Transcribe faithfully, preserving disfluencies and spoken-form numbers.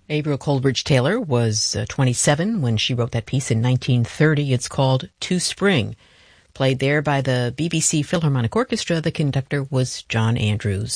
Avril Coleridge Taylor was uh, twenty-seven when she wrote that piece in nineteen thirty. It's called To Spring. Played there by the B B C Philharmonic Orchestra. The conductor was John Andrews.